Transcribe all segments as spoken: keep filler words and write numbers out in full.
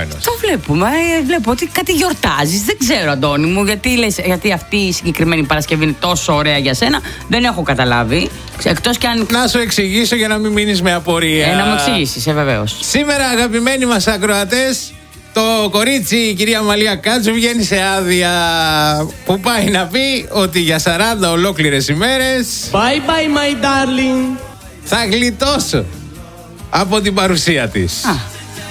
ενδεχομένως. Το βλέπουμε. Ε, βλέπω ότι κάτι γιορτάζεις. Δεν ξέρω, Αντώνη μου, γιατί, λες, γιατί αυτή η συγκεκριμένη Παρασκευή είναι τόσο ωραία για σένα. Δεν έχω καταλάβει. Εκτός κι αν. Να σου εξηγήσω για να μην μείνεις με απορία. Ε, να μου εξηγήσεις, ε, βεβαίως. Σήμερα, αγαπημένοι μας ακροατές, το κορίτσι, η κυρία Μαλία Κάτσου, βγαίνει σε άδεια που πάει να πει ότι για σαράντα ολόκληρες ημέρες Bye bye my darling. θα γλιτώσω από την παρουσία της. Α.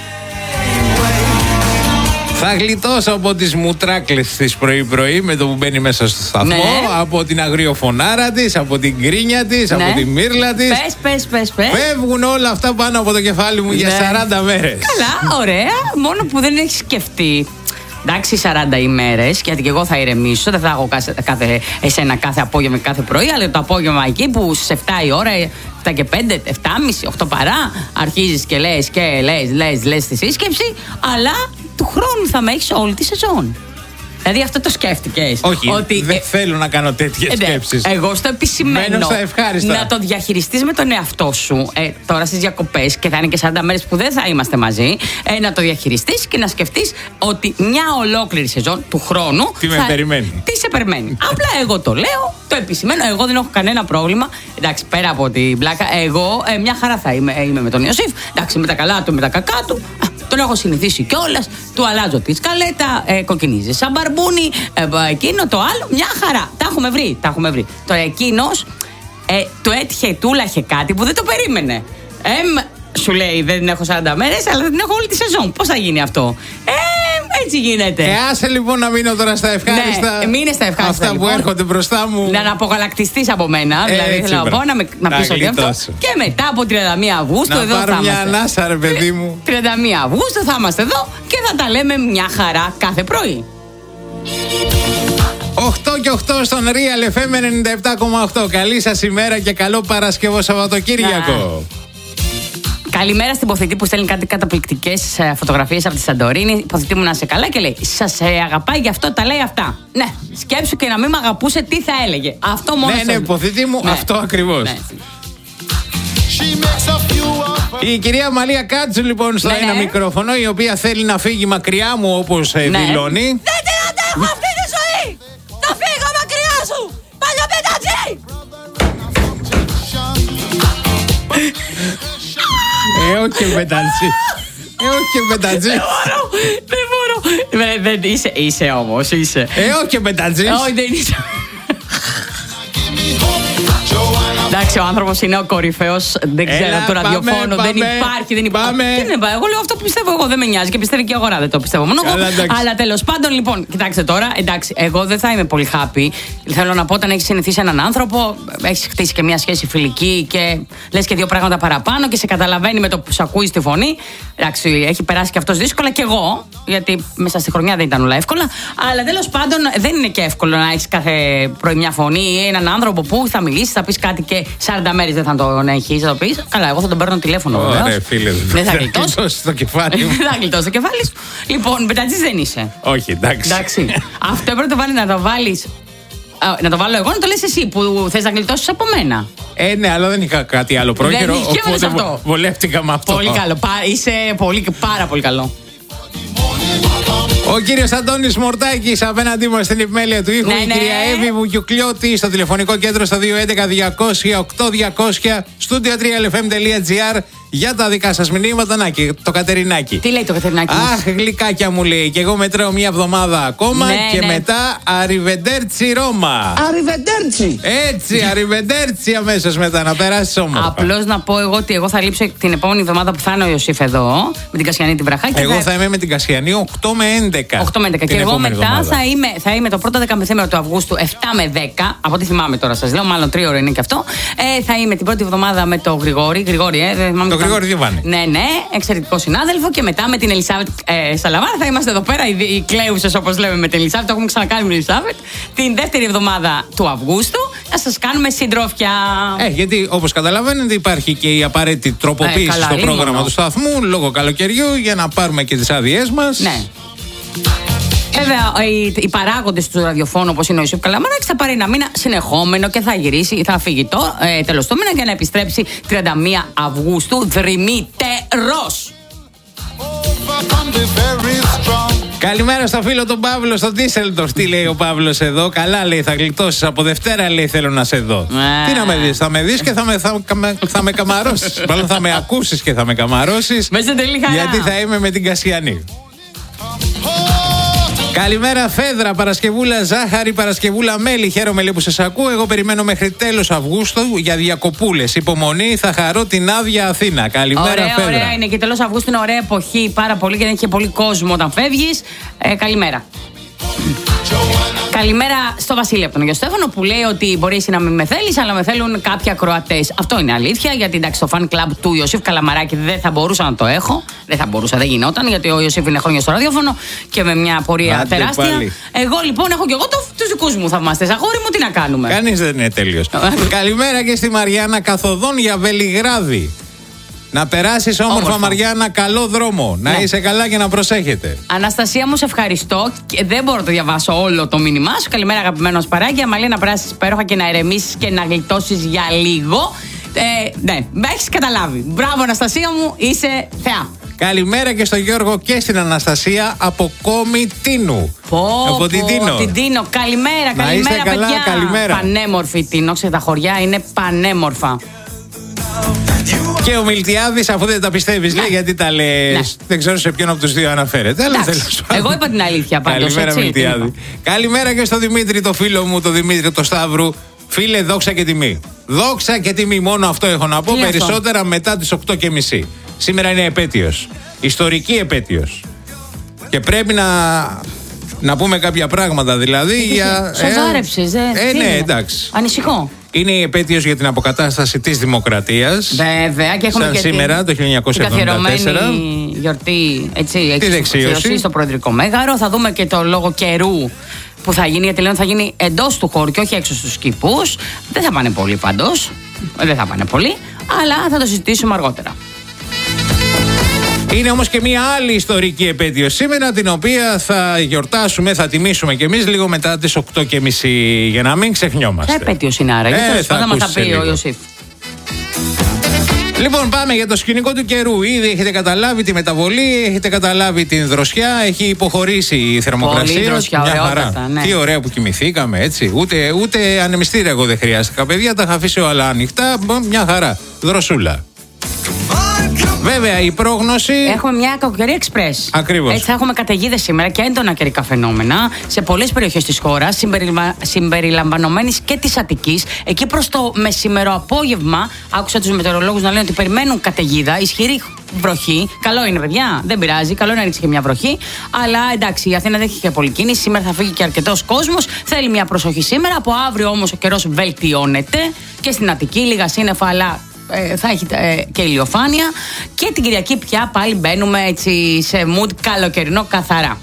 Θα γλιτώσω από τις μουτράκλες της πρωί-πρωί με το που μπαίνει μέσα στο σταθμό, ναι. από την αγριοφωνάρα της, από την κρίνια της, ναι. από τη μύρλα της. Πες, πες, πες, πες. Φεύγουν όλα αυτά πάνω από το κεφάλι μου, ναι. για σαράντα μέρες. Καλά, ωραία. Μόνο που δεν έχει σκεφτεί. Εντάξει, σαράντα ημέρες, γιατί και εγώ θα ηρεμήσω. Δεν θα έχω κάθε, κάθε, εσένα κάθε απόγευμα, κάθε πρωί, αλλά το απόγευμα εκεί που στις εφτά η ώρα, εφτά και πέντε, εφτά και μισή, οκτώ παρά, αρχίζεις και λες και λες, λες, λες τη σύσκεψη, αλλά του χρόνου θα με έχεις όλη τη σεζόν. Δηλαδή αυτό το σκέφτηκες. Όχι, ότι, δεν ε, θέλω να κάνω τέτοιες ε, σκέψεις. Εγώ στο επισημαίνω στα ευχάριστα. να το διαχειριστείς με τον εαυτό σου ε, τώρα στις διακοπές, και θα είναι και σαράντα μέρες που δεν θα είμαστε μαζί, ε, να το διαχειριστείς και να σκεφτείς ότι μια ολόκληρη σεζόν του χρόνου τι με θα, περιμένει. Τι σε περιμένει. Απλά εγώ το λέω, το επισημαίνω, εγώ δεν έχω κανένα πρόβλημα. Εντάξει, πέρα από την πλάκα, εγώ ε, μια χαρά θα είμαι, είμαι με τον Ιωσήφ. Εντάξει, με τα καλά του, με τα κακά του. Τον έχω συνηθίσει κιόλας, του αλλάζω τη σκαλέτα, ε, κοκκινίζει σαν μπαρμπούνι, ε, εκείνο το άλλο, μια χαρά. Τα έχουμε βρει, τα έχουμε βρει. Τώρα εκείνος ε, του έτυχε, τούλαχε κάτι που δεν το περίμενε. Ε, σου λέει δεν έχω σαράντα μέρες, αλλά δεν έχω όλη τη σεζόν. Πώς θα γίνει αυτό? Ε, έτσι γίνεται. Ε, άσε λοιπόν να μείνω τώρα στα ευχάριστα. Ναι, μείνε στα ευχάριστα. Αυτά λοιπόν, που έρχονται μπροστά μου. Να αναπογαλακτιστείς από μένα. Δηλαδή θέλω να πω να, με, να πεις ότι αυτό. Και μετά από τριάντα μία Αυγούστου να εδώ πάρω θα μια είμαστε. ανάσα, ρε παιδί μου. τριάντα μία Αυγούστου θα είμαστε εδώ και θα τα λέμε μια χαρά κάθε πρωί. οκτώ και οκτώ στον Real εφ εμ ενενήντα επτά κόμμα οκτώ. Καλή σας ημέρα και καλό Παρασκευό Σαββατοκύριακο. Καλημέρα στην υποθετή που στέλνει κάτι καταπληκτικές φωτογραφίες από τη Σαντορίνη. Υποθετή μου να είσαι καλά και λέει: σας ε, αγαπάει, γι' αυτό τα λέει αυτά. Ναι, σκέψου και να μην με αγαπούσε, τι θα έλεγε. Αυτό μόνο. Ναι, ναι, υποθετή μου, ναι. αυτό ακριβώς. Ναι. Η κυρία Μαλία Κάτσου λοιπόν στο ναι, ένα ναι. μικρόφωνο, η οποία θέλει να φύγει μακριά μου όπως ε, ναι. δηλώνει. Δεν την αντέχω αυτή τη ζωή! Θα φύγω μακριά σου! Παλιοπέτατσι! Ε, όχι πετατζή. Ε, όχι πετατζή. Δεν μπορώ, δεν μπορώ. Δεν είσαι, είσαι όμως, είσαι. Ε, όχι πετατζή. Όχι, δεν είσαι. Εντάξει, ο άνθρωπος είναι ο κορυφαίος, δεν ξέρω, Έλα, το πάμε, ραδιοφώνο, δεν πάμε, υπάρχει, δεν υπάρχει. πάμε. Τι είναι, εγώ λέω αυτό που πιστεύω εγώ, δεν με νοιάζει και πιστεύει και η αγορά, δεν το πιστεύω μόνο εγώ. Αλλά τέλος πάντων, λοιπόν, κοιτάξτε τώρα, εντάξει, εγώ δεν θα είμαι πολύ happy. Θέλω να πω, όταν έχεις συνηθίσει έναν άνθρωπο, έχεις χτίσει και μια σχέση φιλική και λες και δύο πράγματα παραπάνω και σε καταλαβαίνει με το που σε ακούει στη φωνή. Εντάξει, έχει περάσει και αυτός δύσκολα και εγώ, γιατί μέσα στη χρονιά δεν ήταν όλα εύκολα. Αλλά τέλος πάντων, δεν είναι και εύκολο να έχεις κάθε πρωί μια φωνή ή έναν άνθρωπο που θα μιλήσει, θα πει κάτι και σαράντα μέρες δεν θα τον έχεις, θα το πεις. Καλά, εγώ θα τον παίρνω τηλέφωνο. Ωραία, φίλε, δεν θα γλιτώσει το κεφάλι μου. Δεν θα γλιτώσει το κεφάλι σου. Λοιπόν, πετατζής δεν είσαι. Όχι, εντάξει. εντάξει. Αυτό έπρεπε να το βάλει να το βάλεις. Να το βάλω εγώ, να το λες εσύ που θες να γλιτώσεις από μένα. Ε, ναι, αλλά δεν είχα κάτι άλλο πρόχειρο. Δεν είχε, οπότε αυτό. Βολεύτηκα με αυτό. Πολύ καλό. Είσαι πολύ, πάρα πολύ καλό. Ο κύριος Αντώνης Μορτάκης απέναντί μας στην επιμέλεια του ήχου. Ναι, η ναι. κυρία Εύη Βουγιουκλιώτη στο τηλεφωνικό κέντρο στο δύο έντεκα διακόσια οκτώ διακόσια studio τρία ελ εφ εμ τελεία τζι άρ για τα δικά σας μηνύματα. Να και το Κατερινάκι. Τι λέει το Κατερινάκι? Αχ, γλυκάκια μου λέει. Και εγώ μετράω μια εβδομάδα ακόμα ναι, και ναι. μετά αριβεντέρτσι Ρώμα. Αριβεντέρτσι. Έτσι, αριβεντέρτσι αμέσως μετά να περάσει όμορφα. Απλώς να πω εγώ ότι εγώ θα λείψω την επόμενη εβδομάδα που θα είναι ο Ιωσήφ εδώ με την Κασιανή την Βραχάκη. Εγώ θα... θα είμαι με την Κασιανή οκτώ με έντεκα. οκτώ με έντεκα. Και εγώ μετά θα είμαι, θα είμαι το πρώτο δεκαμεθήμερο του Αυγούστου επτά με δέκα. Από ό,τι θυμάμαι τώρα σας λέω, μάλλον τρίωρο είναι και αυτό. Ε, θα είμαι την πρώτη εβδομάδα με τον Γρηγόρη. Γρηγόρη, ε, δεν θυμάμαι. Το Γρηγόρη Διβάνη. Ναι, ναι, εξαιρετικό συνάδελφο. Και μετά με την Ελισάβετ ε, Σαλαμάρα θα είμαστε εδώ πέρα, οι, οι κλαίουσες όπως λέμε με την Ελισάβετ. Το έχουμε ξανακάνει με την Ελισάβετ. Την δεύτερη εβδομάδα του Αυγούστου να σας κάνουμε συντρόφια. Ε, γιατί όπως καταλαβαίνετε υπάρχει και η απαραίτητη τροποποίηση ε, καλά, στο πρόγραμμα μόνο του σταθμού λόγω καλοκαιριού για να πάρουμε και τις άδειές μας. Ναι. Βέβαια, οι, οι παράγοντες του ραδιοφώνου, όπως είναι ο Ιωσήφ Καλαμαράκης, θα πάρει ένα μήνα συνεχόμενο και θα γυρίσει, θα φύγει το ε, τέλος του μήνα για να επιστρέψει τριάντα μία Αυγούστου δρυμύτερος. Καλημέρα στο φίλο τον Παύλο στο Ντίσσελντορφ. Τι λέει ο Παύλος εδώ? Καλά, λέει, θα γλιτώσεις από Δευτέρα, λέει, θέλω να σε δω. Τι να με δεις? Θα με δεις και θα με, θα, θα, θα με καμαρώσεις. Μάλλον θα με ακούσεις και θα με καμαρώσεις. Γιατί θα είμαι με την Κασιανή. Καλημέρα Φέδρα, Παρασκευούλα Ζάχαρη, Παρασκευούλα Μέλη. Χαίρομαι λίγο που σας ακούω. Εγώ περιμένω μέχρι τέλος Αυγούστου για διακοπούλες. Υπομονή, θα χαρώ την άδεια Αθήνα. Καλημέρα ωραία, Φέδρα. Ωραία, είναι και τέλος Αυγούστου είναι ωραία εποχή πάρα πολύ και δεν έχει πολύ κόσμο όταν φεύγεις. Ε, καλημέρα. Καλημέρα στο Βασίλη από τον Αγιο Στέφανο που λέει ότι μπορεί εσύ να μην με θέλεις, αλλά με θέλουν κάποιοι ακροατές. Αυτό είναι αλήθεια, γιατί εντάξει, το fan club του Ιωσήφ Καλαμαράκη δεν θα μπορούσα να το έχω. Δεν θα μπορούσα, δεν γινόταν, γιατί ο Ιωσήφ είναι χρόνια στο ραδιόφωνο και με μια πορεία Άντε τεράστια. Πάλι. Εγώ λοιπόν έχω και εγώ το, τους δικούς μου θαυμαστές. Αγόρι μου, τι να κάνουμε. Κανείς δεν είναι τέλειος. Καλημέρα και στη Μαριάννα, καθοδόν για Βελιγράδι. Να περάσεις όμορφα, όμορφα, Μαριάννα, καλό δρόμο. Ναι. Να είσαι καλά και να προσέχετε. Αναστασία μου, σε ευχαριστώ. Δεν μπορώ να το διαβάσω όλο το μήνυμά σου. Καλημέρα, αγαπημένο Σπαράκη. Αμαλή, να περάσεις υπέροχα και να ηρεμήσεις και να γλιτώσεις για λίγο. Ε, ναι, με έχεις καταλάβει. Μπράβο, Αναστασία μου, είσαι θεά. Καλημέρα και στον Γιώργο και στην Αναστασία από Κόμη Τίνου. Πω, από την Τίνο. Την Τίνο. Καλημέρα, να καλημέρα, είστε καλά, παιδιά. Καλημέρα. Πανέμορφη Τίνο, ξέρετε, τα χωριά είναι πανέμορφα. Και ο Μιλτιάδης, αφού δεν τα πιστεύεις, ναι, λέει, γιατί τα λες. Ναι. Δεν ξέρω σε ποιον από τους δύο αναφέρεται. Αλλά εγώ είπα την αλήθεια πάντως. Καλημέρα, έτσι, Μιλτιάδη. Καλημέρα και στο Δημήτρη, το φίλο μου, το Δημήτρη, το Σταύρου. Φίλε, δόξα και τιμή. Δόξα και τιμή, μόνο αυτό έχω να πω. Τι περισσότερα αυτό? Μετά τις οκτώ και μισή. Σήμερα είναι επέτειος. Ιστορική επέτειος. Και πρέπει να. Να πούμε κάποια πράγματα δηλαδή. Για... Σοβάρεψες, ε, ε, ναι, εντάξει. Ανησυχώ. Είναι η επέτειος για την αποκατάσταση της δημοκρατίας. Βέβαια, και έχουμε σαν και σήμερα, την... το χίλια εννιακόσια εβδομήντα τέσσερα. Τη γιορτή, έτσι, τη δεξίωση στο Προεδρικό Μέγαρο. Θα δούμε και το λόγο καιρού που θα γίνει, γιατί λένε θα γίνει εντός του χώρου και όχι έξω στους κήπους. Δεν θα πάνε πολύ πάντως. Δεν θα πάνε πολύ, αλλά θα το συζητήσουμε αργότερα. Είναι όμως και μια άλλη ιστορική επέτειο σήμερα, την οποία θα γιορτάσουμε, θα τιμήσουμε κι εμείς λίγο μετά τις οκτώ και μισή, για να μην ξεχνιόμαστε. Ποια επέτειος είναι άρα, γιατί θα, θα μας τα πει λίγο ο Ιωσήφ. Λοιπόν, πάμε για το σκηνικό του καιρού. Ήδη έχετε καταλάβει τη μεταβολή, έχετε καταλάβει την δροσιά, έχει υποχωρήσει η θερμοκρασία. Πολύ δροσιά, ωραιότατα, ναι. Τι ωραία που κοιμηθήκαμε, έτσι. Ούτε, ούτε ανεμιστήρια εγώ δεν χρειάστηκα. Παιδιά, τα είχα αφήσει όλα ανοιχτά. Μια χαρά. Δροσούλα. Βέβαια, η πρόγνωση. Έχουμε μια κακοκαιρία εξπρές. Ακριβώς. Έτσι, θα έχουμε καταιγίδες σήμερα και έντονα καιρικά φαινόμενα σε πολλές περιοχές της χώρας, συμπεριλα... συμπεριλαμβανομένης και της Αττικής. Εκεί προς το μεσημερό απόγευμα, άκουσα τους μετεωρολόγους να λένε ότι περιμένουν καταιγίδα, ισχυρή βροχή. Καλό είναι, παιδιά, δεν πειράζει. Καλό είναι να ρίξει και μια βροχή. Αλλά εντάξει, η Αθήνα δεν έχει και πολλή κίνηση. Σήμερα θα φύγει και αρκετός κόσμος. Θέλει μια προσοχή σήμερα. Από αύριο όμως ο καιρός βελτιώνεται και στην Αττική, λίγα σύννεφα, αλλά. Ε, θα έχει ε, και ηλιοφάνεια. Και την Κυριακή πια πάλι μπαίνουμε έτσι σε mood καλοκαιρινό καθαρά.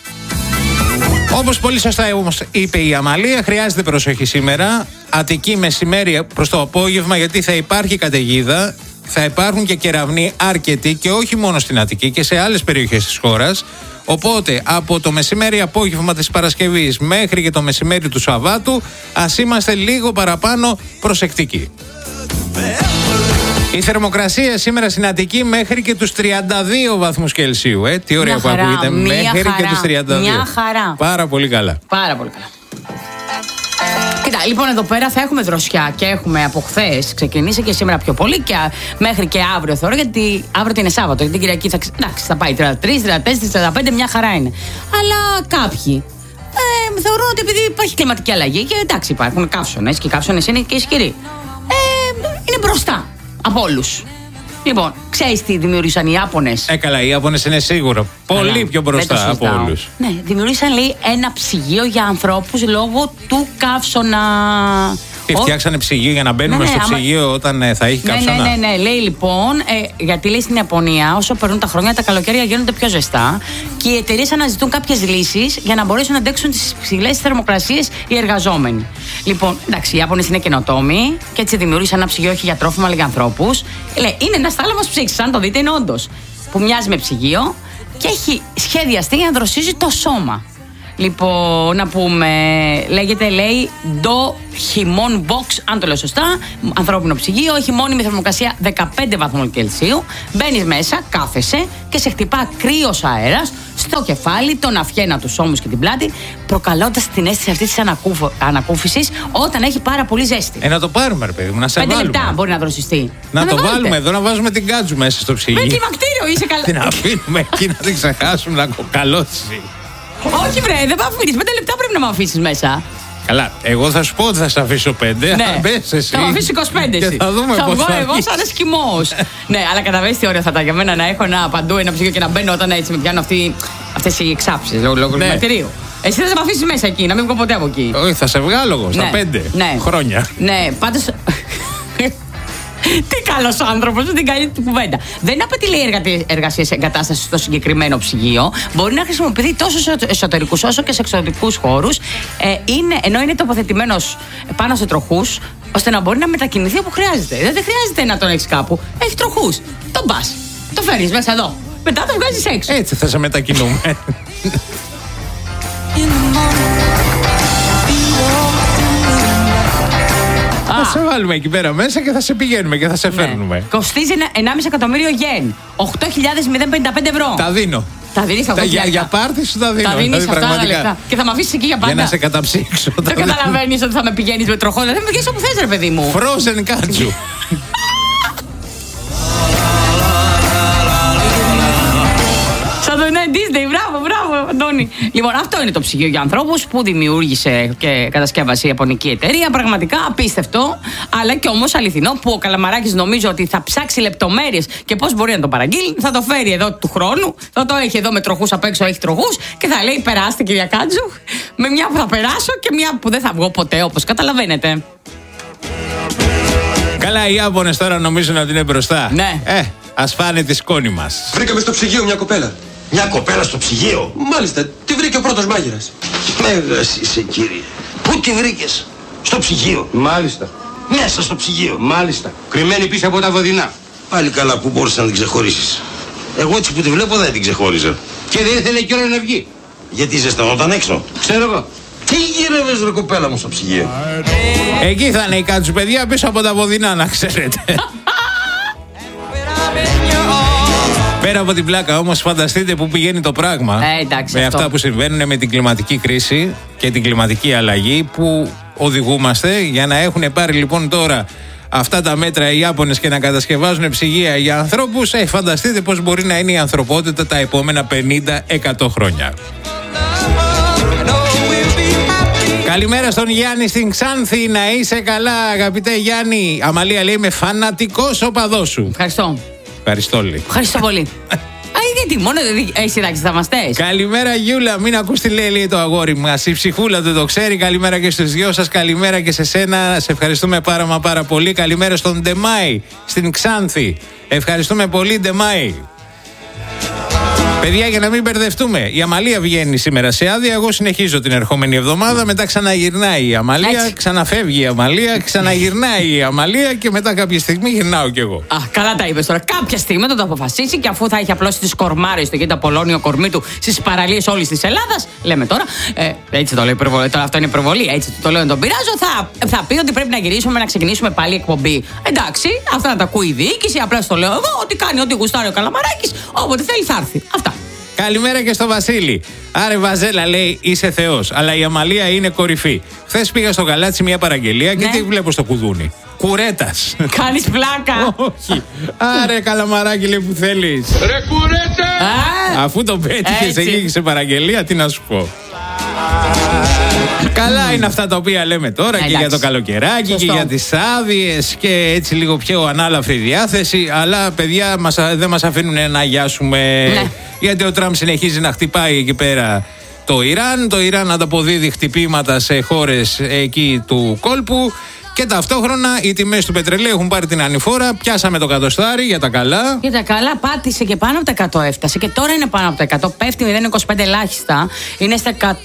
Όπως πολύ σωστά όμως είπε η Αμαλία, χρειάζεται προσοχή σήμερα. Αττική μεσημέρι προς το απόγευμα, γιατί θα υπάρχει καταιγίδα. Θα υπάρχουν και κεραυνοί αρκετοί και όχι μόνο στην Αττική και σε άλλες περιοχές της χώρας. Οπότε από το μεσημέρι απόγευμα της Παρασκευής μέχρι και το μεσημέρι του Σαββάτου ας είμαστε λίγο παραπάνω προσεκτικοί. Η θερμοκρασία σήμερα στην Αττική μέχρι και τους τριάντα δύο βαθμούς Κελσίου. Ε. Τι ωραία που ακούγεται. Μέχρι χαρά, και τους τριάντα δύο. Μια χαρά. Πάρα πολύ καλά. Πάρα πολύ καλά. Κοίτα, λοιπόν, εδώ πέρα θα έχουμε δροσιά και έχουμε από χθες ξεκινήσει και σήμερα πιο πολύ και μέχρι και αύριο θεωρώ, γιατί αύριο είναι Σάββατο. Γιατί την Κυριακή θα, εντάξει, θα πάει τριάντα τρία, τριάντα τέσσερα, τριάντα πέντε, μια χαρά είναι. Αλλά κάποιοι ε, θεωρούν ότι επειδή υπάρχει κλιματική αλλαγή και εντάξει, υπάρχουν καύσονες και οι καύσονες είναι και ισχυροί. Ε, είναι μπροστά από όλους. Λοιπόν, ξέρεις τι δημιούργησαν οι Ιάπωνες? Ε, καλά, οι Ιάπωνες είναι σίγουρα πολύ καλά, πιο μπροστά από όλους. Ναι, δημιούργησαν, λέει, ένα ψυγείο για ανθρώπους λόγω του καύσωνα. Τι, φτιάξανε ψυγείο για να μπαίνουμε ναι, ναι, στο ψυγείο άμα... όταν ε, θα έχει ναι, καύσωνα. Ναι, ναι, ναι. Λέει λοιπόν, ε, γιατί λέει στην Ιαπωνία, όσο περνούν τα χρόνια, τα καλοκαίρια γίνονται πιο ζεστά και οι εταιρείες αναζητούν κάποιες λύσεις για να μπορέσουν να αντέξουν τις ψηλές θερμοκρασίες οι εργαζόμενοι. Λοιπόν, εντάξει, οι Ιάπωνες είναι καινοτόμοι και έτσι δημιούργησαν ένα ψυγείο όχι για τρόφιμα αλλά για ανθρώπους. Λέει, είναι ένα θάλαμος ψήξης, αν το δείτε, είναι όντως. Που μοιάζει με ψυγείο και έχει σχεδιαστεί για να δροσίζει το σώμα. Λοιπόν, να πούμε, λέγεται, λέει, Do Himon Box, αν το λέω σωστά, ανθρώπινο ψυγείο, έχει μόνιμη θερμοκρασία δεκαπέντε βαθμών Κελσίου. Μπαίνεις μέσα, κάθεσαι και σε χτυπά κρύος αέρας στο κεφάλι, τον αυχένα, τους ώμους και την πλάτη, προκαλώντας την αίσθηση αυτή της ανακούφ... ανακούφισης όταν έχει πάρα πολύ ζέστη. Ε, να το πάρουμε, ρε παιδί μου, να σε Πέντε βάλουμε. λεπτά μπορεί να δροσιστεί. Να, να το βάλετε. βάλουμε εδώ, να βάζουμε την κάτσου μέσα στο ψυγείο. Με κλιμακτήριο, είσαι καλά. Την αφήνουμε εκεί να την ξεχάσουμε να κοκαλώσει. Όχι, βρε, δεν με αφήνεις. Πέντε λεπτά πρέπει να με αφήσεις μέσα. Καλά, εγώ θα σου πω ότι θα σε αφήσω πέντε. Ναι. Μπες εσύ. Θα με αφήσει είκοσι πέντε. Και θα δούμε θα πώς βγω θα εγώ βγεις. σαν εσκιμός. Ναι, αλλά καταλαβαίνεις τι ωραίο θα ήταν για μένα να έχω ένα παντού ένα ψυγείο και να μπαίνω όταν έτσι με πιάνουν αυτές οι εξάψεις λόγω του κλιμακτηρίου. Εσύ θα με αφήσεις μέσα εκεί, να μην βγω ποτέ από εκεί. Όχι, θα σε βγάλω εγώ στα Ναι, πέντε ναι. χρόνια. Ναι, πάντως. Τι καλός άνθρωπος, την καλή του κουβέντα. Δεν απαιτεί, λέει, εργασίες εγκατάσταση στο συγκεκριμένο ψυγείο. Μπορεί να χρησιμοποιηθεί τόσο σε εσωτερικούς όσο και σε εξωτερικούς χώρους. Ε, είναι, ενώ είναι τοποθετημένος πάνω σε τροχούς, ώστε να μπορεί να μετακινηθεί όπου χρειάζεται. Δηλαδή δεν χρειάζεται να τον έχεις κάπου. Έχει τροχούς. Τον πας. Το φέρνεις μέσα εδώ. Μετά το βγάζεις έξω. Έτσι θα σε μετακινούμε. Θα σε βάλουμε εκεί πέρα μέσα και θα σε πηγαίνουμε και θα σε φέρνουμε. Ναι. Κοστίζει ενάμιση εκατομμύριο γεν. οκτώ χιλιάδες πενήντα πέντε ευρώ. Τα δίνω. Τα δίνεις Τα, για, για πάρτι σου τα δίνω. Τα δίνεις δηλαδή, αυτά τα λεφτά. Και θα με αφήσεις εκεί για πάντα. Για να σε καταψύξω. Δεν καταλαβαίνεις ότι θα με πηγαίνεις με τροχό. Δεν με πηγαίνεις όπου θες, ρε παιδί μου. Frozen κάτσου. Σαν το ναι, Disney, μπράβο, μπράβο, Αντώνη. Λοιπόν, αυτό είναι το ψυγείο για ανθρώπους που δημιούργησε και κατασκεύασε η ιαπωνική εταιρεία. Πραγματικά απίστευτο, αλλά και όμως αληθινό, που ο Καλαμαράκης νομίζω ότι θα ψάξει λεπτομέρειες και πώς μπορεί να το παραγγείλει. Θα το φέρει εδώ του χρόνου, θα το έχει εδώ με τροχούς απ' έξω, έχει τροχούς και θα λέει: περάστε, κυρία Κάτζου, με μια που θα περάσω και μια που δεν θα βγω ποτέ, όπως καταλαβαίνετε. Καλά, οι Ιάπωνες τώρα νομίζουν ότι είναι μπροστά. Ναι. Ε, ας φάνε τη σκόνη μας. Βρήκαμε στο ψυγείο μια κοπέλα. Μια κοπέλα στο ψυγείο. Μάλιστα, τη βρήκε ο πρώτος μάγειρας. Μέγας είσαι, κύριε. Πού τη βρήκες? Στο ψυγείο. Μάλιστα. Μέσα στο ψυγείο. Μάλιστα. Κρυμμένη πίσω από τα βοδινά. Πάλι καλά που μπορούσες να την ξεχωρίσεις. Εγώ έτσι που τη βλέπω δεν την ξεχώριζα. Και δεν ήθελε κιόλα να βγει. Γιατί ζεσθανόταν έξω. Ξέρω εγώ. Τι γύρευες ρε κοπέλα μου στο ψυγείο? Εκεί θα είναι η κάτσου, παιδιά, πίσω από τα βοδινά, να ξέρετε. Πέρα από την πλάκα όμως, φανταστείτε που πηγαίνει το πράγμα. Ε, εντάξει, με αυτό. αυτά που συμβαίνουν με την κλιματική κρίση και την κλιματική αλλαγή που οδηγούμαστε, για να έχουν πάρει λοιπόν τώρα αυτά τα μέτρα οι Ιάπωνες και να κατασκευάζουν ψυγεία για ανθρώπους. Ε, φανταστείτε πώς μπορεί να είναι η ανθρωπότητα τα επόμενα πενήντα με εκατό χρόνια. Καλημέρα στον Γιάννη στην Ξάνθη, να είσαι καλά αγαπητέ Γιάννη. Αμαλία λέει: είμαι φανατικός οπαδός σου. Ευχαριστώ. Ευχαριστώ λέει. Ευχαριστώ πολύ. Α, γιατί μόνο έχει συντάξει θαυμαστές. Καλημέρα Γιούλα, μην ακούς τι λέει, λέει το αγόρι μας. Η ψυχούλα του το ξέρει. Καλημέρα και στους δυο σας. Καλημέρα και σε σένα. Σε ευχαριστούμε πάρα μα πάρα πολύ. Καλημέρα στον Ντεμάη στην Ξάνθη. Ευχαριστούμε πολύ Ντεμάη. Παιδιά, για να μην μπερδευτούμε, η Αμαλία βγαίνει σήμερα σε άδεια. Εγώ συνεχίζω την ερχόμενη εβδομάδα. Μετά ξαναγυρνάει η Αμαλία, Έτσι. ξαναφεύγει η Αμαλία, ξαναγυρνάει η Αμαλία και μετά κάποια στιγμή γυρνάω κι εγώ. Α, καλά τα είπες τώρα. Κάποια στιγμή θα το αποφασίσει και αφού θα έχει απλώσει τις κορμάρες του και το Απολώνιο κορμί του στις παραλίες όλης της Ελλάδας, λέμε τώρα. Ε, έτσι το λέω υπερβολή. Τώρα αυτό είναι υπερβολή. Έτσι το λέω, να τον πειράζω. Θα, θα πει ότι πρέπει να γυρίσουμε, να ξεκινήσουμε πάλι εκπομπή. Εντάξει, αυτά να τα ακούει η διοίκηση. Απλά το λέω εγώ ότι κάνει ό,τι γουστάρει ο Καλαμαράκης. Όποτε θέλει θα έρθει. Αυτά. Καλημέρα και στο Βασίλη. Άρε Βαζέλα λέει είσαι Θεός, αλλά η Αμαλία είναι κορυφή. Χθες πήγα στο Γαλάτσι μια παραγγελία και Ναι. τι βλέπω στο κουδούνι? Κουρέτας. Κάνεις πλάκα. Όχι. Άρε καλαμαράκι λέει που θέλεις. Ρε κουρέτσα! Α, Αφού το πέτυχες έτσι. εκεί σε παραγγελία, τι να σου πω. Καλά είναι αυτά τα οποία λέμε τώρα και Εντάξει. για το καλοκαιράκι Σωστό. και για τις άδειες και έτσι λίγο πιο ανάλαφρη διάθεση. Αλλά παιδιά μας, δεν μας αφήνουν να αγιάσουμε. Ναι. Γιατί ο Τραμπ συνεχίζει να χτυπάει εκεί πέρα το Ιράν. Το Ιράν ανταποδίδει χτυπήματα σε χώρες εκεί του κόλπου. Και ταυτόχρονα οι τιμές του πετρελαίου έχουν πάρει την ανηφόρα. Πιάσαμε το κατοστάρι για τα καλά. Για τα καλά, πάτησε και πάνω από τα εκατό έφτασε. Και τώρα είναι πάνω από τα εκατό. Πέφτει μηδέν κόμμα είκοσι πέντε ελάχιστα. Είναι στα εκατό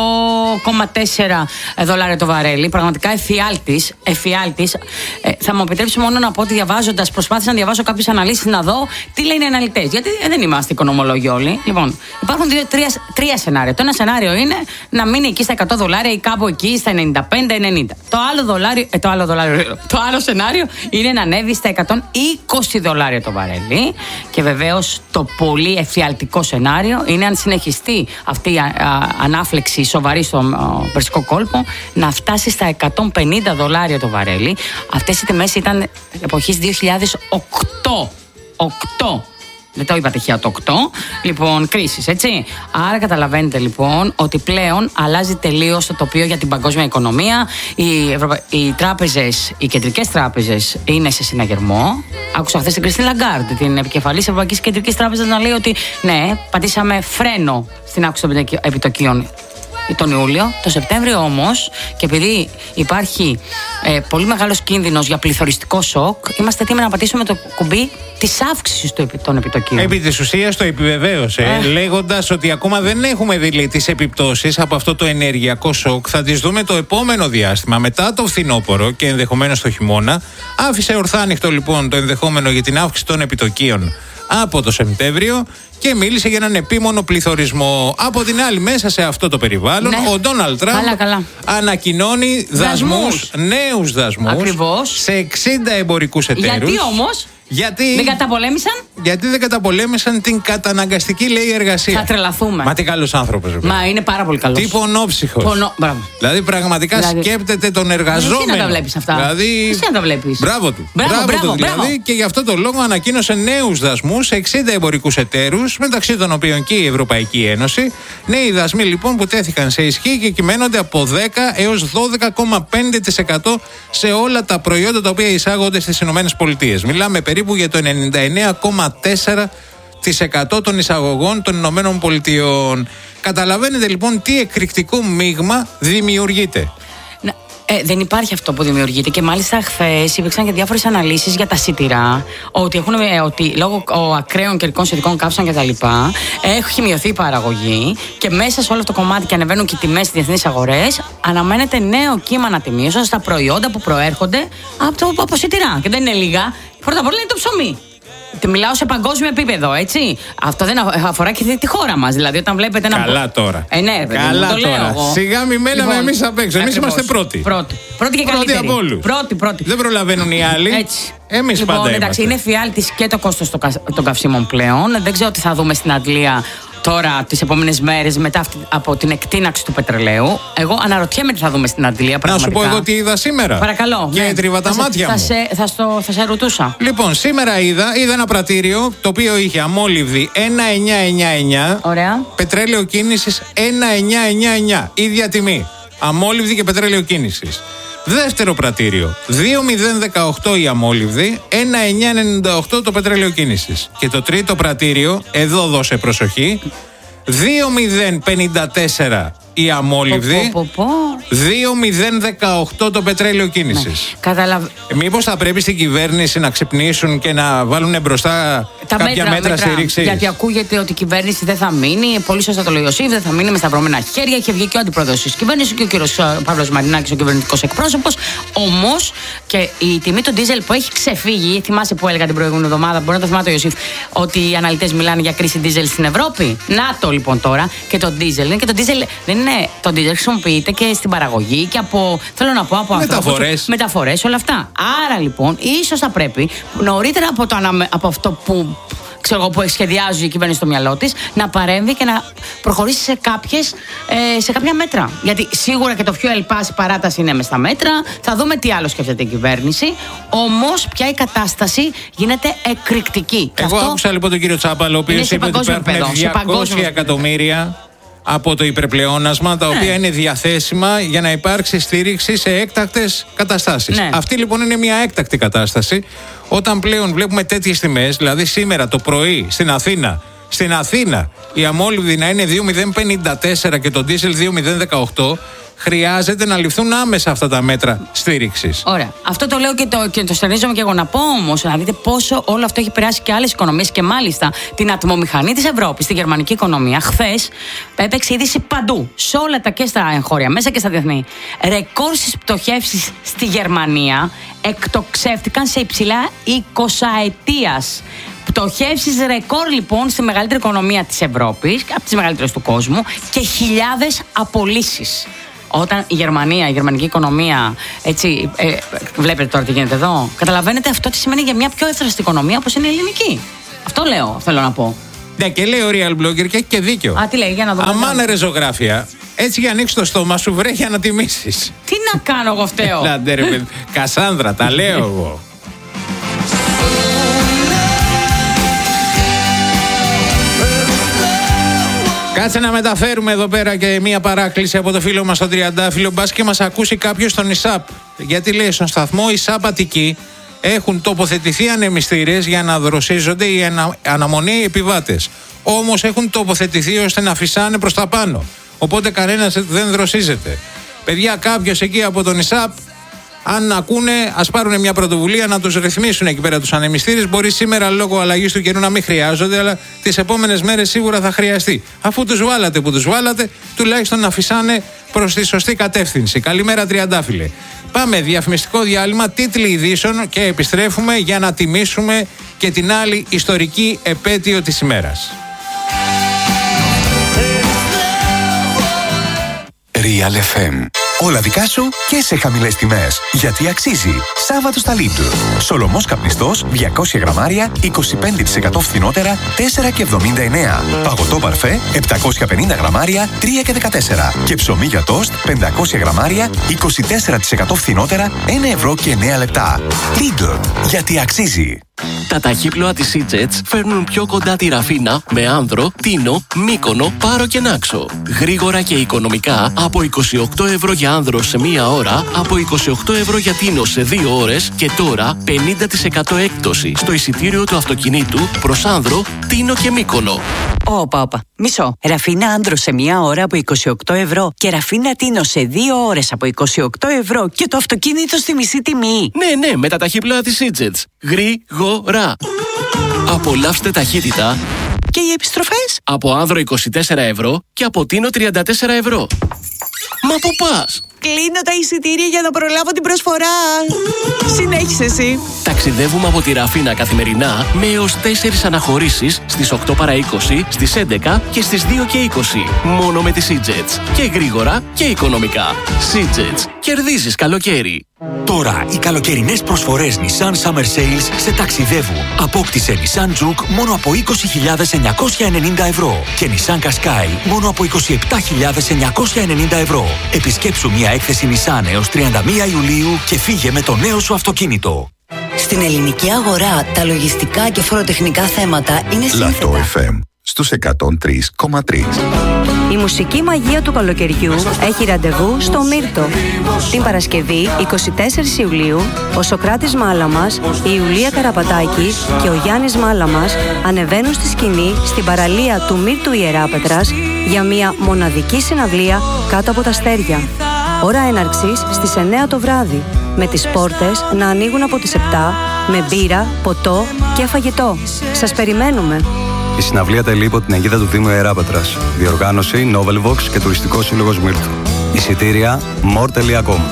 κόμμα τέσσερα δολάρια το βαρέλι. Πραγματικά εφιάλτης. εφιάλτης. Ε, θα μου επιτρέψει μόνο να πω ότι διαβάζοντας, προσπάθησα να διαβάσω κάποιες αναλύσεις να δω τι λένε οι αναλυτές. Γιατί ε, δεν είμαστε οικονομολόγοι όλοι. Λοιπόν, υπάρχουν δύο, τρία, τρία σενάρια. Το ένα σενάριο είναι να μείνει εκεί στα εκατό δολάρια ή κάπου εκεί στα ενενήντα πέντε ενενήντα. Το άλλο, δολάριο, ε, το, άλλο δολάριο, το άλλο σενάριο είναι να ανέβει στα εκατόν είκοσι δολάρια το βαρέλι. Και βεβαίως το πολύ εφιαλτικό σενάριο είναι αν συνεχιστεί αυτή η α, α, ανάφλεξη σοβαρή στο Περσικό κόλπο να φτάσει στα εκατόν πενήντα δολάρια το βαρέλι. Αυτές οι τιμές ήταν εποχής δύο χιλιάδες οκτώ. οκτώ. Δεν το είπα τυχαία το οκτώ. Λοιπόν, κρίσεις, έτσι. Άρα καταλαβαίνετε λοιπόν ότι πλέον αλλάζει τελείως το τοπίο για την παγκόσμια οικονομία. Οι, Ευρωπα... οι τράπεζες, οι κεντρικές τράπεζες είναι σε συναγερμό. Άκουσα χθες την Κριστίν Λαγκάρντ, την επικεφαλής Ευρωπαϊκής Κεντρικής Τράπεζας, να λέει ότι ναι, πατήσαμε φρένο στην αύξηση των επιτοκίων τον Ιούλιο. Το Σεπτέμβριο όμως, και επειδή υπάρχει ε, πολύ μεγάλος κίνδυνος για πληθωριστικό σοκ, είμαστε έτοιμοι να πατήσουμε το κουμπί της αύξησης των επιτοκίων. Επί της ουσίας το επιβεβαίωσε, ε. λέγοντας ότι ακόμα δεν έχουμε δει τις επιπτώσεις από αυτό το ενεργειακό σοκ. Θα τις δούμε το επόμενο διάστημα, μετά το φθινόπωρο και ενδεχομένως το χειμώνα. Άφησε ορθάνυχτο λοιπόν το ενδεχόμενο για την αύξηση των επιτοκίων από το Σεπτέμβριο και μίλησε για έναν επίμονο πληθωρισμό. Από την άλλη, μέσα σε αυτό το περιβάλλον, ναι, ο Ντόναλντ Τραμπ ανακοινώνει δασμούς, νέους δασμούς, ακριβώς, σε εξήντα εμπορικούς εταίρους. Γιατί όμως? Γιατί δεν καταπολέμησαν? Γιατί δεν καταπολέμησαν την καταναγκαστική, λέει, εργασία. Θα τρελαθούμε. Μα τι καλός άνθρωπος. Μα είναι πάρα πολύ καλός. Τι πονόψυχος. Πονο... Δηλαδή πραγματικά δηλαδή... σκέπτεται τον εργαζόμενο. Εσύ να τα βλέπεις αυτά. Δηλαδή... Εσύ να τα βλέπεις. Μπράβο του. Μπράβο, μπράβο, μπράβο, του δηλαδή. Μπράβο. Και γι' αυτό το λόγο ανακοίνωσε νέους δασμούς σε εξήντα εμπορικούς εταίρους, μεταξύ των οποίων και η Ευρωπαϊκή Ένωση. Νέοι δασμοί λοιπόν που τέθηκαν σε ισχύ και κυμαίνονται από δέκα έως δώδεκα κόμμα πέντε τοις εκατό σε όλα τα προϊόντα τα οποία εισάγονται στις ΗΠΑ. Μιλάμε περίπου για το ενενήντα εννέα κόμμα τέσσερα τοις εκατό των εισαγωγών των Ηνωμένων Πολιτειών. Καταλαβαίνετε λοιπόν τι εκρηκτικό μείγμα δημιουργείται. Ε, δεν υπάρχει αυτό που δημιουργείται. Και μάλιστα χθες υπήρξαν και διάφορες αναλύσεις για τα σιτηρά. Ότι, έχουν, ε, ότι λόγω ο, ακραίων καιρικών συνθηκών καύσεων κτλ. Έχει μειωθεί η παραγωγή και μέσα σε όλο αυτό το κομμάτι και ανεβαίνουν και οι τιμές στις διεθνείς αγορές. Αναμένεται νέο κύμα ανατιμήσεως στα προϊόντα που προέρχονται από, το, από σιτηρά. Και δεν είναι λίγα. Πρώτα απ' όλα είναι το ψωμί. Μιλάω σε παγκόσμιο επίπεδο, έτσι. Αυτό δεν αφορά και τη χώρα μας. Δηλαδή, όταν βλέπετε ένα. Καλά τώρα. Ε, ναι, παιδί, Καλά το λέω τώρα. εγώ. Σιγά μη μέναμε λοιπόν, εμείς απ' έξω. Εμείς είμαστε πρώτοι. Πρώτοι. Πρώτοι και πρώτοι καλύτεροι. από όλους. Πρώτοι, πρώτοι. Δεν προλαβαίνουν οι άλλοι. Έτσι. Εμείς λοιπόν, πάντα εντάξει, είμαστε. είναι φιάλτης και το κόστος των καυσίμων πλέον. Δεν ξέρω τι θα δούμε στην Αντλία τώρα τις επόμενες μέρες μετά αυτή, από την εκτείναξη του πετρελαίου. Εγώ αναρωτιέμαι τι θα δούμε στην Αντλία. Να σου πω εγώ τι είδα σήμερα. Παρακαλώ. Και ναι. τρίβα τα θα μάτια σε, μου. Θα σε, θα, στο, θα σε ρωτούσα. Λοιπόν, σήμερα είδα, είδα ένα πρατήριο το οποίο είχε αμόλυβδη ένα εννιά εννιά εννιά. Ωραία. Πετρέλαιο κίνησης ένα εννιά εννιά εννιά. Ίδια τιμή. Αμόλυβδη και πετρέλαιο κίνησης. Δεύτερο πρατήριο, δύο μηδέν δεκαοκτώ η αμόλυβδη, ένα εννιά ενενήντα οκτώ το πετρέλαιο κίνησης. Και το τρίτο πρατήριο, εδώ δώσε προσοχή, δύο μηδέν πενήντα τέσσερα η αμόλυβδη, πω, πω, πω. δύο μηδέν δεκαοκτώ το πετρέλαιο κίνησης. Ναι. Καταλαβα... Μήπως θα πρέπει στην κυβέρνηση να ξυπνήσουν και να βάλουν μπροστά τα κάποια μέτρα, μέτρα, μέτρα στήριξης? Γιατί ακούγεται ότι η κυβέρνηση δεν θα μείνει. Πολύ σωστά το λέει ο Σίβ, δεν θα μείνει με σταυρωμένα χέρια. Είχε βγει και ο αντιπρόεδρος της κυβέρνησης και ο κύριος Παύλος Μαρινάκης, ο κυβερνητικός εκπρόσωπος. Όμως και η τιμή του ντίζελ που έχει ξεφύγει, θυμάσαι που έλεγα την προηγούμενη εβδομάδα, μπορεί να το θυμάται ο Ιωσήφ, ότι οι αναλυτές μιλάνε για κρίση ντίζελ στην Ευρώπη. Να το λοιπόν τώρα. Και το ντίζελ. Και το ντίζελ δεν είναι. Το ντίζελ χρησιμοποιείται και στην παραγωγή και από. Θέλω να πω από μεταφορές. Μεταφορές, όλα αυτά. Άρα λοιπόν, ίσως θα πρέπει νωρίτερα από, το, από αυτό που. Ξέρω, που σχεδιάζει η κυβέρνηση στο μυαλό της, να παρέμβει και να προχωρήσει σε, κάποιες, ε, σε κάποια μέτρα. Γιατί σίγουρα και το fuel pass, η παράταση είναι μες στα μέτρα. Θα δούμε τι άλλο σκέφτεται η κυβέρνηση. Όμως πια η κατάσταση γίνεται εκρηκτική. Εγώ αυτό άκουσα λοιπόν τον κύριο Τσάπαλο, ο οποίος είπε ότι υπάρχουν διακόσια εκατομμύρια από το υπερπλεόνασμα, τα ναι. οποία είναι διαθέσιμα για να υπάρξει στήριξη σε έκτακτες καταστάσεις. Ναι. Αυτή λοιπόν είναι μια έκτακτη κατάσταση. Όταν πλέον βλέπουμε τέτοιες τιμές, δηλαδή σήμερα το πρωί στην Αθήνα, στην Αθήνα η αμόλυβδη να είναι δύο μηδέν πενήντα τέσσερα και το ντίζελ δύο μηδέν δεκαοκτώ, χρειάζεται να ληφθούν άμεσα αυτά τα μέτρα στήριξης. Ωραία. Αυτό το λέω και το, και το στενίζομαι και εγώ. Να πω όμως, να δείτε πόσο όλο αυτό έχει περάσει και άλλες οικονομίες και μάλιστα την ατμομηχανή της Ευρώπης, τη γερμανική οικονομία. Χθες έπαιξε είδηση παντού, σε όλα τα και στα εγχώρια, μέσα και στα διεθνή. Ρεκόρ στις πτωχεύσεις στη Γερμανία εκτοξεύτηκαν σε υψηλά εικοσαετίας. Πτωχεύσεις ρεκόρ λοιπόν στη μεγαλύτερη οικονομία της Ευρώπης, από τις μεγαλύτερες του κόσμου, και χιλιάδες απολύσεις. Όταν η Γερμανία, η γερμανική οικονομία, έτσι, ε, βλέπετε τώρα τι γίνεται εδώ, καταλαβαίνετε αυτό τι σημαίνει για μια πιο εύθραστη οικονομία όπως είναι η ελληνική. Αυτό λέω, θέλω να πω. Ναι, και λέει ο Real Blogger και έχει και δίκιο. Α, τι λέει, για να δω. Αμάνε ρε ζωγράφια, έτσι για ανοίξει το στόμα σου βρέχει να τιμήσεις. Τι να κάνω εγώ φταίω. Άντε ρε παιδί, Κασάνδρα, τα λέω εγώ. Κάτσε να μεταφέρουμε εδώ πέρα και μία παράκληση από το φίλο μας τον Τριαντάφυλλο. Μπας και μας ακούσει κάποιος στον ΙΣΑΠ. Γιατί λέει στον σταθμό ΙΣΑΠ Αττική έχουν τοποθετηθεί ανεμιστήρες για να δροσίζονται οι ανα... αναμονή επιβάτες. Όμως έχουν τοποθετηθεί ώστε να φυσάνε προς τα πάνω. Οπότε κανένας δεν δροσίζεται. Παιδιά, κάποιος εκεί από τον ΙΣΑΠ, αν ακούνε, ας πάρουν μια πρωτοβουλία να τους ρυθμίσουν εκεί πέρα τους ανεμιστήρες. Μπορεί σήμερα λόγω αλλαγής του καιρού να μην χρειάζονται, αλλά τις επόμενες μέρες σίγουρα θα χρειαστεί. Αφού τους βάλατε που τους βάλατε, τουλάχιστον να φυσάνε προς τη σωστή κατεύθυνση. Καλημέρα, Τριαντάφυλλε. Πάμε διαφημιστικό διάλειμμα, τίτλοι ειδήσεων και επιστρέφουμε για να τιμήσουμε και την άλλη ιστορική επέτειο της ημέρας. Real εφ εμ. Όλα δικά σου και σε χαμηλές τιμές. Γιατί αξίζει. Σάββατο στα Lidl. Σολομός καπνιστός διακόσια γραμμάρια είκοσι πέντε τοις εκατό φθηνότερα τέσσερα και εβδομήντα εννέα. Παγωτό παρφέ επτακόσια πενήντα γραμμάρια τρία και δεκατέσσερα. Και ψωμί για τόστ πεντακόσια γραμμάρια είκοσι τέσσερα τοις εκατό φθηνότερα ένα ευρώ και εννέα λεπτά. Lidl. Γιατί αξίζει. Τα ταχύπλοα της Seajets φέρνουν πιο κοντά τη Ραφίνα με Άνδρο, Τίνο, Μύκονο, Πάρο και Νάξο. Γρήγορα και οικονομικά από είκοσι οκτώ ευρώ για Άνδρο σε μία ώρα, από είκοσι οκτώ ευρώ για Τίνο σε δύο ώρες και τώρα πενήντα τοις εκατό έκπτωση στο εισιτήριο του αυτοκινήτου προς Άνδρο, Τίνο και Μύκονο. Όπα, όπα. Μισό. Ραφίνα Άνδρο σε μία ώρα από είκοσι οκτώ ευρώ και Ραφίνα Τίνο σε δύο ώρες από είκοσι οκτώ ευρώ και το αυτοκίνητο στη μισή τιμή. Ναι, ναι, με τα ταχύπλοα της Seajets. Γρήγορα. Απολαύστε ταχύτητα. Και οι επιστροφές? Από Άνδρο είκοσι τέσσερα ευρώ και από Τίνο τριάντα τέσσερα ευρώ. Μα πού πας? Κλείνω τα εισιτήρια για να προλάβω την προσφορά. Συνέχισε εσύ. Ταξιδεύουμε από τη Ραφίνα καθημερινά με έως τέσσερις αναχωρήσεις στις οκτώ παρά είκοσι, στις έντεκα και στις δύο και είκοσι. Μόνο με τη Seajets. Και γρήγορα και οικονομικά. Seajets. Κερδίζεις καλοκαίρι. Τώρα οι καλοκαιρινές προσφορές Nissan Summer Sales σε ταξιδεύουν. Απόκτησε Nissan Juke μόνο από είκοσι χιλιάδες εννιακόσια ενενήντα ευρώ και Nissan Qashqai μόνο από είκοσι επτά χιλιάδες εννιακόσια ενενήντα ευρώ. Επισκέψου μια έκθεση Nissan έως τριάντα μία Ιουλίου και φύγε με το νέο σου αυτοκίνητο. Στην ελληνική αγορά τα λογιστικά και φοροτεχνικά θέματα είναι σύνθετα. Λατό εφ εμ στους εκατόν τρία κόμμα τρία. Η μουσική μαγεία του καλοκαιριού έχει ραντεβού στο Μύρτο. Την Παρασκευή εικοστή τέταρτη Ιουλίου, ο Σωκράτης Μάλαμας, η Ιουλία Καραπατάκη και ο Γιάννης Μάλαμας ανεβαίνουν στη σκηνή στην παραλία του Μύρτου Ιεράπετρας για μια μοναδική συναυλία κάτω από τα αστέρια. Ώρα έναρξης στις εννέα το βράδυ, με τις πόρτες να ανοίγουν από τις επτά, με μπύρα, ποτό και φαγητό. Σας περιμένουμε! Η συναυλία τελεί υπό την αιγίδα του Δήμου Ιεράπετρας. Διοργάνωση Novelvox και Τουριστικό Σύλλογος Μύρτου. Εισιτήρια more τελεία com.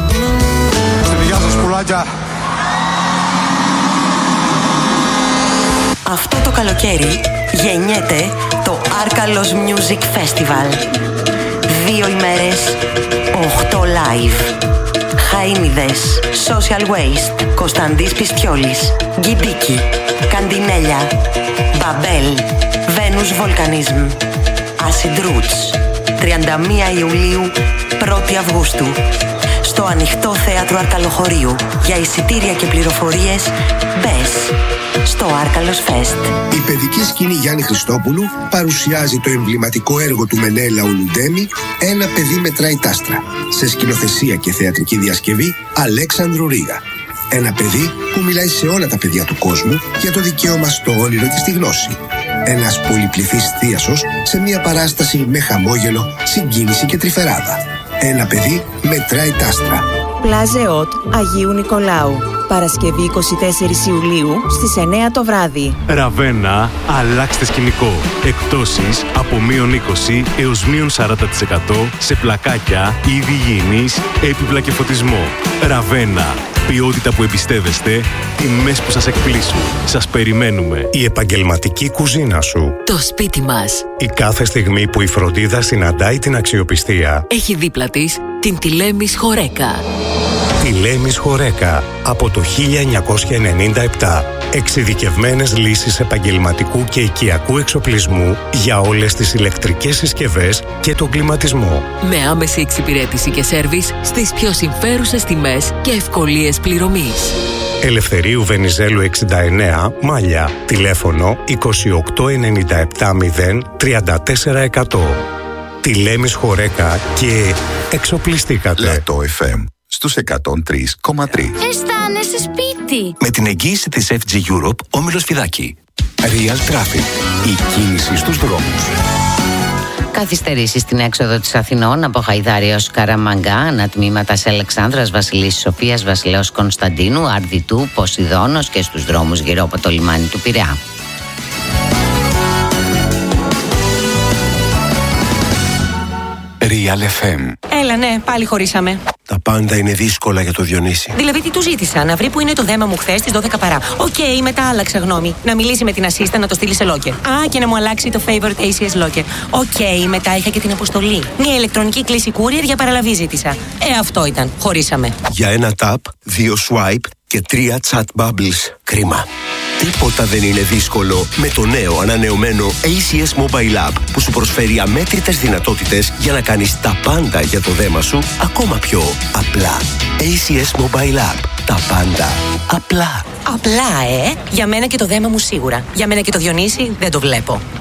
Αυτό το καλοκαίρι γεννιέται το Άρκαλος Music Festival. Δύο ημέρες, οχτώ live. Χαΐνιδες, Social Waste, Κωνσταντής Πιστιόλης, Γκιντίκι, Καντινέλια, Μπαμπέλ, Venus Volcanism, Acid Roots. τριάντα μία Ιουλίου, πρώτη Αυγούστου. Στο ανοιχτό θέατρο Αρκαλοχωρίου. Για εισιτήρια και πληροφορίες μπες στο Άρκαλος Fest. Η παιδική σκηνή Γιάννη Χριστόπουλου παρουσιάζει το εμβληματικό έργο του Μενέλαου Λουντέμι «Ένα παιδί μετράει τάστρα», σε σκηνοθεσία και θεατρική διασκευή Αλέξανδρου Ρίγα. Ένα παιδί που μιλάει σε όλα τα παιδιά του κόσμου για το δικαίωμα στο όνειρο και στη γνώση. Ένας πολυπληθής θίασος σε μια παράσταση με χαμόγελο, συγκίνηση και τρυφεράδα. Ένα παιδί μετράει τ' άστρα. Πλάζεότ Αγίου Νικολάου. Παρασκευή εικοστή τέταρτη Ιουλίου στις εννιά το βράδυ. Ραβένα, αλλάξτε σκηνικό. Εκπτώσεις από μείον είκοσι έως μείον σαράντα τοις εκατό σε πλακάκια, είδη υγιεινής, έπιπλα και φωτισμό. Ραβένα. Ποιότητα που εμπιστεύεστε, τιμές που σας εκπλήσουν. Σας περιμένουμε. Η επαγγελματική κουζίνα σου. Το σπίτι μας. Η κάθε στιγμή που η φροντίδα συναντάει την αξιοπιστία. Έχει δίπλα της την Τηλέμις Χορέκα. Τηλέμις Χορέκα από το χίλια εννιακόσια ενενήντα επτά. Εξειδικευμένες λύσεις επαγγελματικού και οικιακού εξοπλισμού για όλες τις ηλεκτρικές συσκευές και τον κλιματισμό. Με άμεση εξυπηρέτηση και σέρβις στις πιο συμφέρουσες τιμές και ευκολίες πληρωμής. Ελευθερίου Βενιζέλου εξήντα εννέα, Μάλια. Τηλέφωνο είκοσι οκτώ ενενήντα επτά μηδέν τριάντα τέσσερα εκατό. Τηλέμις Χορέκα και εξοπλιστήκατε. Λατό εφ εμ στους εκατόν τρία κόμμα τρία. Αισθάνεσαι σπίτι. Με την εγγύηση της εφ τζι Europe, Όμιλος Φιδάκη. Real Traffic. Η κίνηση στους δρόμους. Καθυστερήσεις στην έξοδο της Αθηνών από Χαϊδάρη ως Καραμαγκά, ανατμήματας Αλεξάνδρας, Βασιλής Σοφίας, Βασιλέως Κωνσταντίνου, Αρδιτού, Ποσειδώνος και στους δρόμους γύρω από το λιμάνι του Πειραιά. Real εφ εμ. Έλα, ναι, πάλι χωρίσαμε. Τα πάντα είναι δύσκολα για το Διονύση. Δηλαδή, τι του ζήτησα, να βρει που είναι το δέμα μου χθες στις δώδεκα παρά. Οκ, okay, μετά άλλαξα γνώμη. Να μιλήσει με την assistant να το στείλει σε locker. Α, και να μου αλλάξει το favorite έι σι ες locker. Οκ, okay, μετά είχα και την αποστολή. Μια ηλεκτρονική κλήση courier για παραλαβή ζήτησα. Ε, αυτό ήταν. Χωρίσαμε. Για ένα tap, δύο swipe και τρία chat bubbles. Κρίμα. Τίποτα δεν είναι δύσκολο με το νέο ανανεωμένο έι σι ες Mobile App που σου προσφέρει αμέτρητες δυνατότητες για να κάνεις τα πάντα για το δέμα σου ακόμα πιο απλά. έι σι ες Mobile App. Τα πάντα απλά. Απλά, ε! Για μένα και το δέμα μου σίγουρα. Για μένα και το Διονύση δεν το βλέπω.